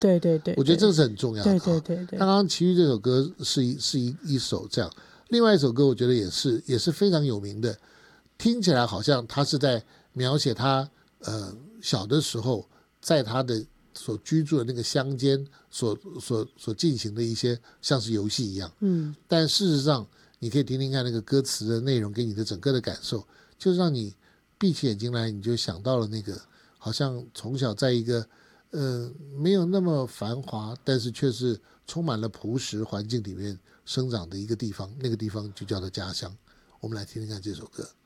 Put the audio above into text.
对对对， 我觉得这个是很重要的。 对对对对， 刚刚奇遇这首歌是一首这样，另外一首歌我觉得也是非常有名的，听起来好像他是在描写他小的时候在他的所居住的那个乡间所进行的一些像是游戏一样，但事实上你可以听听看那个歌词的内容给你的整个的感受，就是让你闭起眼睛来，你就想到了那个好像从小在一个没有那么繁华，但是却是充满了朴实环境里面生长的一个地方，那个地方就叫做家乡。我们来听听看这首歌。